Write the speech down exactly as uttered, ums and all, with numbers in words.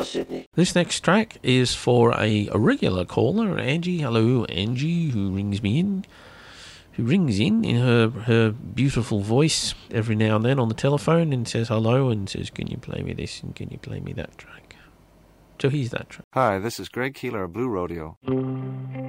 South Sydney. This next track is for a, a regular caller, Angie. Hello, Angie, who rings me in. Who rings in in her, her beautiful voice every now and then on the telephone and says hello and says, can you play me this and can you play me that track? So here's that track. Hi, this is Greg Keeler of Blue Rodeo.